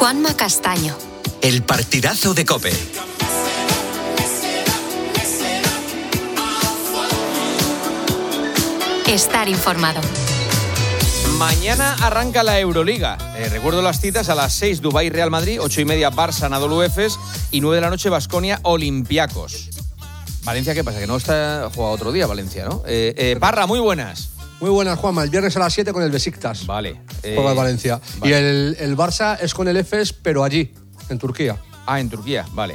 Juanma Castaño. El partidazo de COPE. Estar informado. Mañana arranca la Euroliga. Recuerdo las citas: a las 6 Dubái Real Madrid, 8:30 Barça Anadolu Efes y 9 de la noche Baskonia Olympiacos. Valencia, ¿qué pasa? Que no está jugado otro día Valencia, ¿no? Parra, muy buenas. Muy buenas, Juanma. El viernes a las 7 con el Besiktas. Vale. Juega el Valencia. Vale. Y el Barça es con el Efes, pero allí, en Turquía. Ah, en Turquía, vale.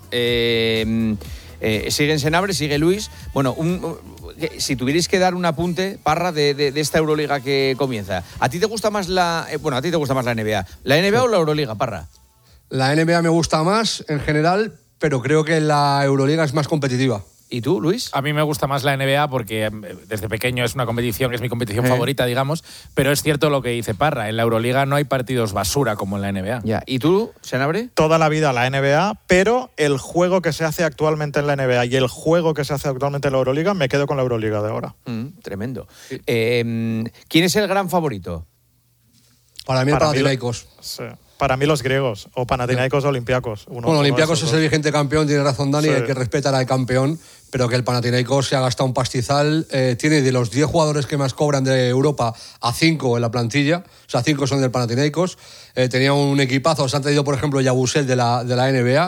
Sigue en Senabre, sigue Luis. Bueno, si tuvierais que dar un apunte, Parra, de esta Euroliga que comienza. ¿A ti te gusta más a ti te gusta más la NBA? ¿La NBA o la Euroliga, Parra? La NBA me gusta más en general, pero creo que la Euroliga es más competitiva. ¿Y tú, Luis? A mí me gusta más la NBA porque desde pequeño es una competición que es mi competición favorita, digamos, pero es cierto lo que dice Parra, en la Euroliga no hay partidos basura como en la NBA. Ya. ¿Y tú, Senabre? Toda la vida la NBA, pero el juego que se hace actualmente en la NBA y el juego que se hace actualmente en la Euroliga, me quedo con la Euroliga de ahora. Tremendo. ¿Quién es el gran favorito? Para mí el Panathinaikos. Sí. Para mí los griegos, o Panathinaikos o Olympiacos. Bueno, Olympiacos es el vigente campeón, tiene razón Dani, Sí. hay que respetar al campeón, pero que el Panathinaikos se ha gastado un pastizal, tiene de los 10 jugadores que más cobran de Europa a 5 en la plantilla, o sea, 5 son del Panathinaikos, tenía un equipazo, se han traído por ejemplo Yabusel de la NBA,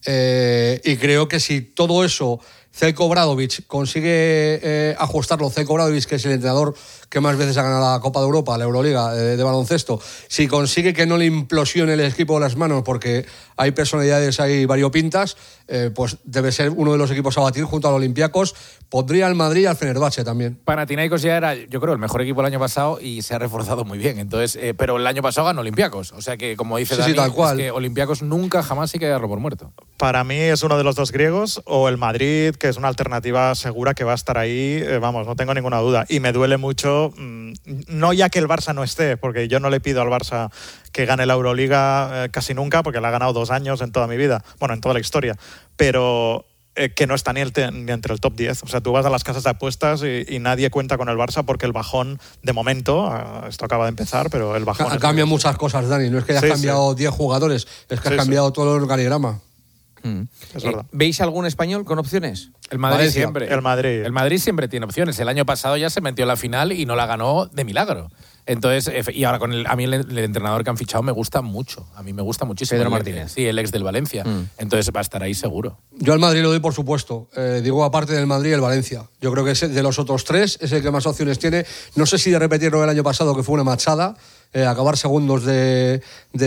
y creo que si todo eso Zeljko Obradović consigue ajustarlo, Zeljko Obradović, que es el entrenador que más veces ha ganado la Copa de Europa, la Euroliga de baloncesto, si consigue que no le implosione el equipo de las manos, porque hay personalidades ahí variopintas, pues debe ser uno de los equipos a batir junto al Olympiacos. Pondría al Madrid y al Fenerbahce también. Panathinaikos ya era, yo creo, el mejor equipo el año pasado y se ha reforzado muy bien. Entonces, pero el año pasado ganó Olympiacos. O sea que, como dice Dani, tal cual. es que Olympiacos nunca jamás hay que darlo por muerto. Para mí es uno de los dos griegos, o el Madrid, que es una alternativa segura que va a estar ahí, vamos, no tengo ninguna duda. Y me duele mucho, no ya que el Barça no esté, porque yo no le pido al Barça que gane la Euroliga casi nunca, porque la ha ganado 2 años en toda mi vida, bueno, en toda la historia, pero que no está ni entre el top 10. O sea, tú vas a las casas de apuestas y nadie cuenta con el Barça porque el bajón, de momento, esto acaba de empezar, pero el bajón... Cambian muchas cosas, Dani, no es que hayas cambiado 10 jugadores, es que has cambiado todo el organigrama. Es verdad. ¿Veis algún español con opciones? El Madrid Valencia. siempre. El Madrid. El Madrid siempre tiene opciones. El año pasado ya se metió en la final y no la ganó de milagro. Entonces, y ahora con a mí el entrenador que han fichado me gusta mucho. A mí me gusta muchísimo. Pedro Martínez. Sí, el ex del Valencia. Entonces va a estar ahí seguro. Yo al Madrid lo doy por supuesto. Digo, aparte del Madrid, el Valencia. Yo creo que de los otros 3 es el que más opciones tiene. No sé si de repetirlo el año pasado, que fue una machada, acabar segundos de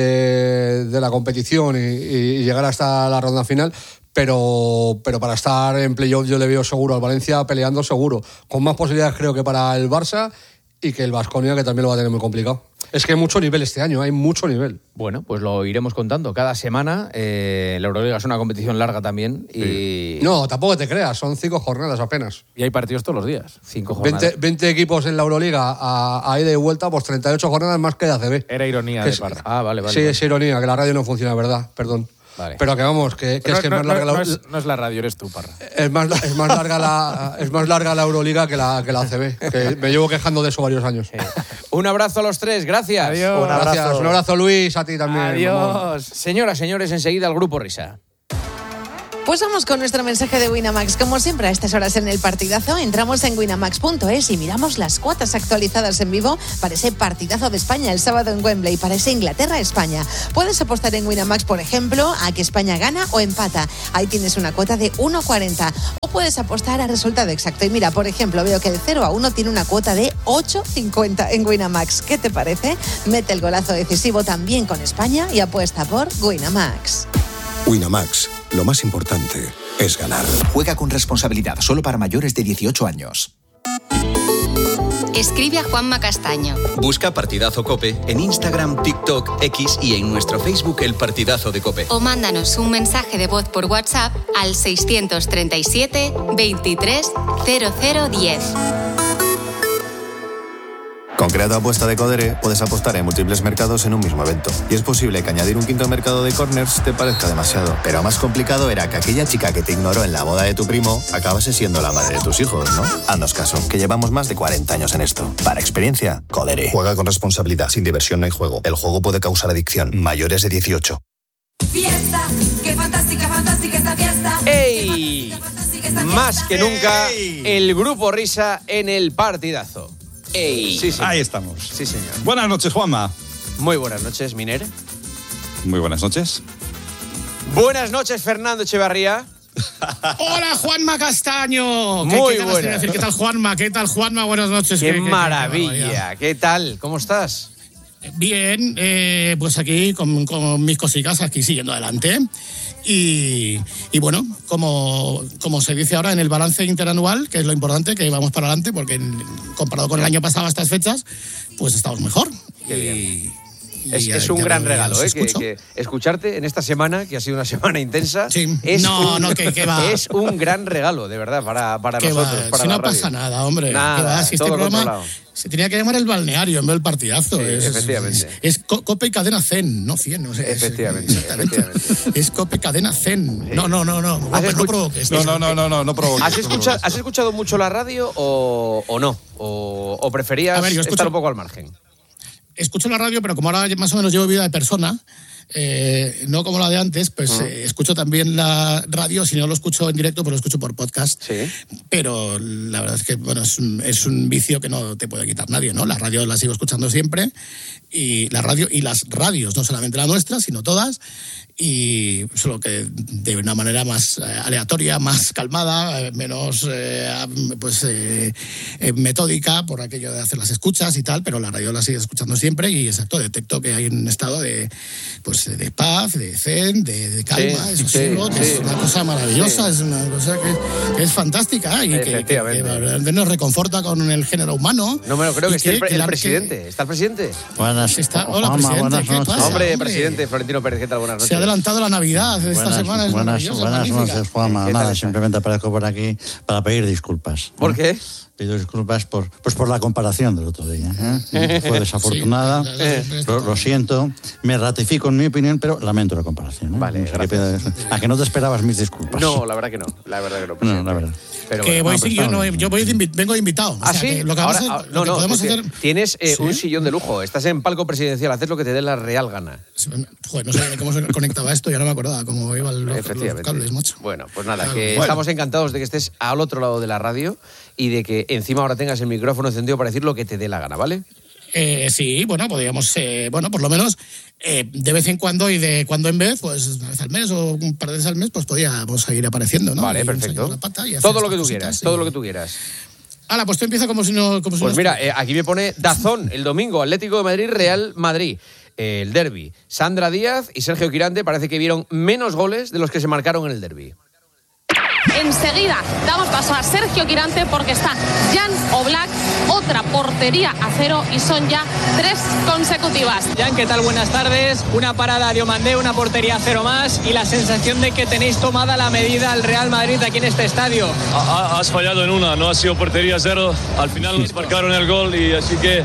la competición y llegar hasta la ronda final. Pero para estar en playoff yo le veo seguro al Valencia peleando seguro. Con más posibilidades creo que para el Barça y que el Baskonia, que también lo va a tener muy complicado. Es que hay mucho nivel este año, hay mucho nivel. Bueno, pues lo iremos contando cada semana. La Euroliga es una competición larga también. Y... No, tampoco te creas, son 5 jornadas apenas. Y hay partidos todos los días. 5 jornadas. 20 equipos en la Euroliga a ida y vuelta, pues 38 jornadas más que de ACB. Era ironía de Parra. Ah, vale. Sí, es ironía, que la radio no funciona, ¿verdad? Perdón. Vale. Pero que vamos, que es que más larga no es la radio, eres tú, Parra. es más larga la Euroliga que la ACB. Que me llevo quejando de eso varios años. Un abrazo a los 3, gracias. Adiós. Gracias, un abrazo Luis, a ti también. Adiós. Mamón. Señoras, señores, enseguida el Grupo Risa. Pues vamos con nuestro mensaje de Winamax. Como siempre a estas horas en el partidazo, entramos en winamax.es y miramos las cuotas actualizadas en vivo para ese partidazo de España el sábado en Wembley, para ese Inglaterra-España. Puedes apostar en Winamax, por ejemplo, a que España gana o empata. Ahí tienes una cuota de 1,40. O puedes apostar al resultado exacto. Y mira, por ejemplo, veo que el 0-1 tiene una cuota de 8,50 en Winamax. ¿Qué te parece? Mete el golazo decisivo también con España y apuesta por Winamax. Winamax, lo más importante es ganar. Juega con responsabilidad, solo para mayores de 18 años. Escribe a Juanma Castaño. Busca Partidazo COPE en Instagram, TikTok, X y en nuestro Facebook El Partidazo de COPE. O mándanos un mensaje de voz por WhatsApp al 637 23 0010. Con Crea tu apuesta de Codere, puedes apostar en múltiples mercados en un mismo evento. Y es posible que añadir un quinto mercado de corners te parezca demasiado. Pero más complicado era que aquella chica que te ignoró en la boda de tu primo acabase siendo la madre de tus hijos, ¿no? Haznos caso, que llevamos más de 40 años en esto. Para experiencia, Codere. Juega con responsabilidad. Sin diversión no hay juego. El juego puede causar adicción. Mayores de 18. Fiesta, qué fantástica, fantástica esta fiesta. ¡Ey! Más que nunca, el Grupo Risa en el partidazo. ¡Ey! Sí, ahí estamos. Sí, señor. Buenas noches, Juanma. Muy buenas noches, Miner. Muy buenas noches. Buenas noches, Fernando Echevarría. Hola, Juanma Castaño. Muy ¿Qué buenas. ¿Qué tal, Juanma? ¿Qué tal, Juanma? Buenas noches. ¡Qué maravilla! ¿Qué tal? ¿Cómo estás? Bien, pues aquí con mis cositas, aquí siguiendo adelante. Y bueno, como se dice ahora en el balance interanual, que es lo importante, que vamos para adelante, porque comparado con el año pasado a estas fechas, pues estamos mejor. Qué bien. Es un gran regalo, que escucharte en esta semana, que ha sido una semana intensa. Sí. Es que va. Es un gran regalo, de verdad, para nosotros. Para si la no radio. pasa nada, hombre. Nada, si este programa se tenía que llamar el balneario en vez del partidazo. Sí, efectivamente. Es Cope y Cadena Zen, no 100. O sea, efectivamente. Es Cope Cadena Zen. Sí. No. No provoques. No provoques. ¿Has escuchado mucho la radio o no? ¿O preferías estar un poco al margen? Escucho la radio, pero como ahora más o menos llevo vida de persona, no como la de antes, pues escucho también la radio. Si no lo escucho en directo, pues lo escucho por podcast. Sí. Pero la verdad es que es un vicio que no te puede quitar nadie, ¿no? La radio la sigo escuchando siempre, y la radio y las radios, no solamente la nuestra, sino todas, y solo que de una manera más aleatoria, más calmada, menos metódica, por aquello de hacer las escuchas y tal, pero la radio la sigo escuchando siempre, y exacto, detecto que hay un estado de paz, de zen, de calma, que es una cosa maravillosa, es una cosa que es fantástica, y que nos reconforta con el género humano. No me lo creo, que esté el presidente. ¿Está el presidente? Buenas. Hola, presidente. ¿Qué pasa? Hombre, presidente Florentino Pérez, ¿qué tal? Buenas noches. Se ha adelantado la Navidad de esta semana. Buenas noches, Juanma. Nada, simplemente aparezco por aquí para pedir disculpas. ¿Por qué? Pido disculpas por la comparación del otro día. Fue desafortunada, lo siento, me ratifico en mi opinión, pero lamento la comparación. Vale, ¿A que no te esperabas mis disculpas? No, la verdad que no. La verdad. Pero yo vengo invitado. ¿Ah, sí? Tienes un sillón de lujo. Estás en palco presidencial, haces lo que te dé la real gana. Joder, no sé cómo se conectaba esto, ya no me acordaba cómo iban los cables, macho. Bueno, pues nada, estamos encantados de que estés al otro lado de la radio y de que encima ahora tengas el micrófono encendido para decir lo que te dé la gana, ¿vale? Sí, bueno, podríamos, por lo menos de vez en cuando y de cuando en vez, pues una vez al mes o un par de veces al mes, pues podíamos seguir apareciendo, ¿no? Vale, perfecto. Todo lo que tú quieras. Hala, pues tú empieza como si no... Pues mira, aquí me pone DAZN, el domingo, Atlético de Madrid, Real Madrid. El derbi. Sandra Díaz y Sergio Quirante parece que vieron menos goles de los que se marcaron en el derbi. Enseguida damos paso a Sergio Quirante porque está Jan Oblak, otra portería a cero, y son ya 3 consecutivas. Jan, ¿qué tal? Buenas tardes. Una parada de Omandé, una portería a cero más, y la sensación de que tenéis tomada la medida al Real Madrid aquí en este estadio. Has fallado en una, no ha sido portería cero. Al final nos marcaron el gol, y así que...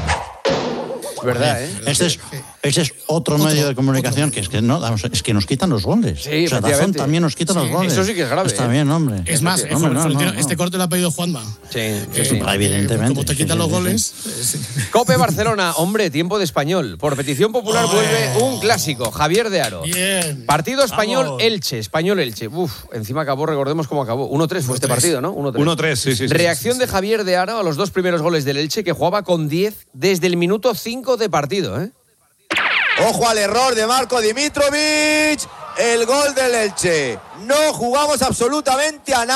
verdad, Ese es otro medio de comunicación que es que nos quitan los goles. Sí, o sea, DAZN también nos quita los goles. Eso sí que es grave. Está bien, hombre. Es más, este corte lo ha pedido Juanma. Sí. Evidentemente. Como te quitan los goles. Cope Barcelona, hombre, tiempo de español. Por petición popular vuelve un clásico, Javier de Haro. Bien. Partido Español-Elche. Español-Elche. Encima acabó, recordemos cómo acabó. 1-3 fue este partido, ¿no? 1-3, sí. Reacción de Javier de Haro a los 2 primeros goles del Elche, que jugaba con 10 desde el minuto 5 de partido, ¿eh? Ojo al error de Marko Dimitrovic, el gol del Elche. No jugamos absolutamente a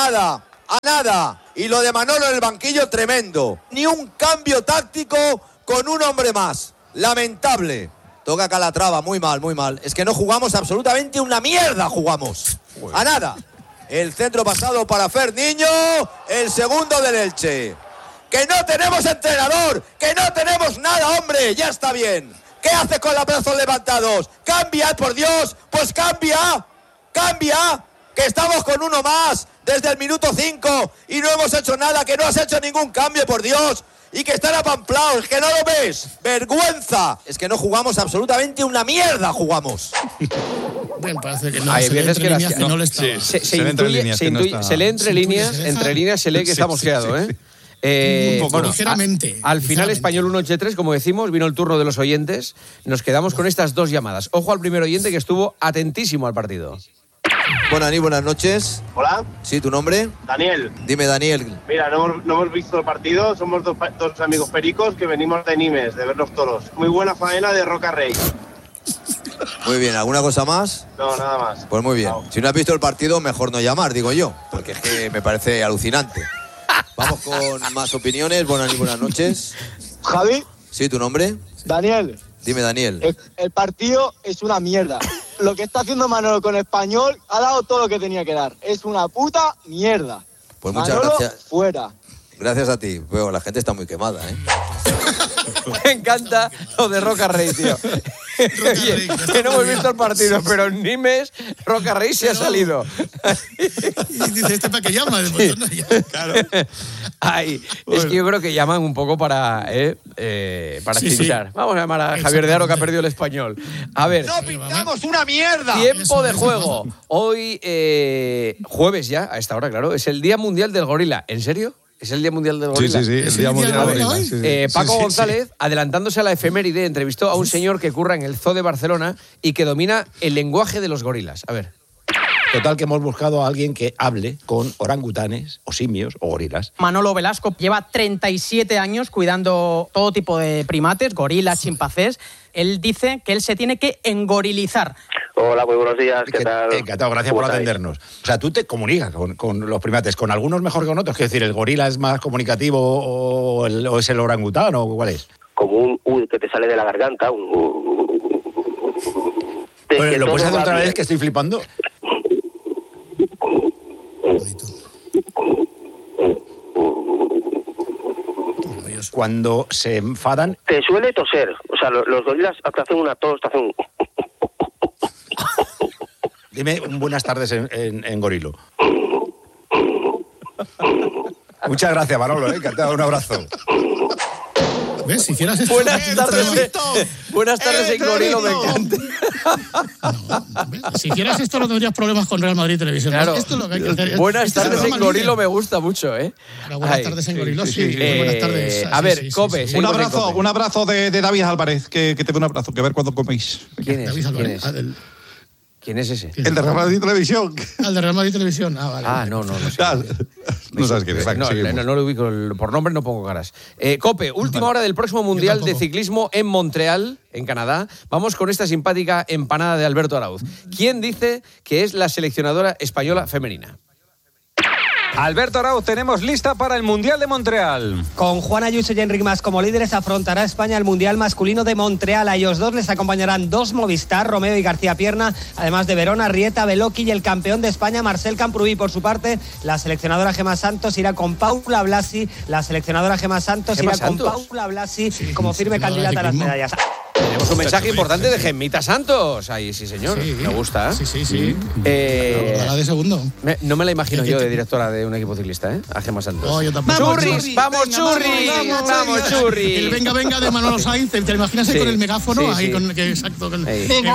nada. Y lo de Manolo en el banquillo, tremendo. Ni un cambio táctico con un hombre más. Lamentable. Toca Calatrava, muy mal. Es que no jugamos absolutamente una mierda, jugamos. A nada. El centro pasado para Fer Niño, el segundo del Elche. Que no tenemos entrenador, que no tenemos nada, hombre, ya está bien. ¿Qué haces con los brazos levantados? ¡Cambia, por Dios! ¡Pues cambia! Que estamos con uno más desde el minuto 5 y no hemos hecho nada, que no has hecho ningún cambio, por Dios. y que están apamplados, es que no lo ves. ¡Vergüenza! Es que no jugamos absolutamente una mierda, jugamos. Bueno, parece que no. Hay veces que no le está. se lee entre líneas, se lee que está mosqueado, ¿eh? Ligeramente. Al final, Español 1-3, como decimos, vino el turno de los oyentes. Nos quedamos con estas dos llamadas. Ojo al primer oyente que estuvo atentísimo al partido. Bueno, Ani, buenas noches. Hola. Sí, ¿tu nombre? Daniel. Dime, Daniel. Mira, no hemos visto el partido, somos dos amigos pericos que venimos de Nimes, de ver los toros. Muy buena faena de Roca Rey. Muy bien, ¿alguna cosa más? No, nada más. Pues muy bien. Chao. Si no has visto el partido, mejor no llamar, digo yo, porque es que me parece alucinante. Vamos con más opiniones. Buenas noches. Javi. Sí, ¿tu nombre? Daniel. Dime, Daniel. El partido es una mierda. Lo que está haciendo Manolo con Español ha dado todo lo que tenía que dar. Es una puta mierda. Pues muchas Manolo, gracias. Fuera. Gracias a ti. Bueno, la gente está muy quemada, ¿eh? Me encanta lo de Roca Rey, tío. Oye, que no hemos visto el partido, pero en Nimes, Roca Rey se ha salido. Y dice, ¿este para qué llama? Sí. Claro. Ay, es que yo creo que llaman un poco para chinchar. Sí. Vamos a llamar a Javier de Aro, que ha perdido el Español. A ver. ¡No pintamos una mierda! Tiempo de juego. Hoy, jueves ya, a esta hora, claro, es el Día Mundial del Gorila. ¿En serio? ¿Es el Día Mundial del Gorila? Sí, el Día Mundial del Gorila. Paco González, adelantándose a la efeméride, entrevistó a un señor que curra en el Zoo de Barcelona y que domina el lenguaje de los gorilas. A ver. Total, que hemos buscado a alguien que hable con orangutanes, o simios, o gorilas. Manolo Velasco lleva 37 años cuidando todo tipo de primates, gorilas, chimpancés. Él dice que él se tiene que engorilizar. Hola, muy buenos días, ¿qué tal? Encantado, gracias por atendernos. O sea, tú te comunicas con los primates, con algunos mejor que con otros. Es decir, ¿el gorila es más comunicativo o es el orangután o cuál es? Como un que te sale de la garganta. Bueno, ¿lo puedes hacer otra vez, que estoy flipando? Cuando se enfadan... Te suele toser. O sea, los gorilas te hacen una tos, te hacen... Dime un buenas tardes en gorilo. Muchas gracias, Manolo, encantado, un abrazo. ¿Ves? Si hicieras esto... Buenas tardes en gorilo, me encanta. Si hicieras esto no tendrías problemas con Real Madrid Televisión. Claro. Esto es lo que hay que hacer. Buenas tardes en gorilo me gusta mucho, ¿eh? Buenas tardes en gorilo, sí. Buenas tardes. A ver, Cope. Un abrazo de David Álvarez, que te dé un abrazo, que a ver cuándo coméis. ¿Quién es? David Álvarez. ¿Quién es ese? El de Real Madrid Televisión. El de Real Madrid Televisión. Vale. No sé. No sabes quién es. No lo ubico, por nombre no pongo caras. Cope, última hora del próximo Mundial de Ciclismo en Montreal, en Canadá. Vamos con esta simpática empanada de Alberto Arauz. ¿Quién dice que es la seleccionadora española femenina? Alberto Arauz, tenemos lista para el Mundial de Montreal. Con Juan Ayuso y Enric Mas como líderes afrontará España el Mundial masculino de Montreal. A ellos dos les acompañarán dos Movistar, Romeo y García Pierna, además de Verona, Rieta, Beloki y el campeón de España, Marcel Camprubí. Por su parte, la seleccionadora Gemma Santos irá con Paula Blasi. Como firme candidata a las medallas. Tenemos un mensaje importante de Gemmita Santos. Ahí, sí, señor. Sí. Me gusta. Sí. La de segundo. No me la imagino yo de directora de un equipo ciclista, ¿eh? A Gemma Santos. No, yo tampoco. ¡Churris! ¡Vamos, Churris! ¡Vamos, Churris! El venga de Manolo Sainz. ¿Te imaginas ahí con el megáfono? Sí. Ahí con exacto. Venga.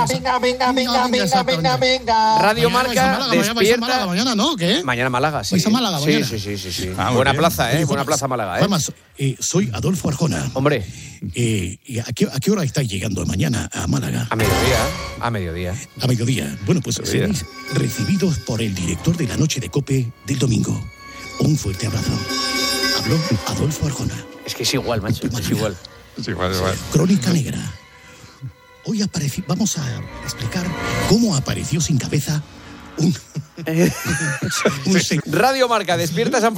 Radio Marca despierta. Mañana, ¿no? ¿Qué? Mañana Málaga, sí. ¿Vais a Málaga mañana? Sí. Buena plaza, ¿eh? Buena plaza Málaga, ¿eh? Además, soy Adolfo Arjona. Hombre. ¿Y a qué hora estáis llegando mañana a Málaga? A mediodía. A mediodía. Bueno, pues seréis recibidos por el director de la noche de COPE del domingo. Un fuerte abrazo. Habló Adolfo Arjona. Es que es igual, macho. Es igual. Crónica Negra. Hoy vamos a explicar cómo apareció sin cabeza un Radio Marca despierta San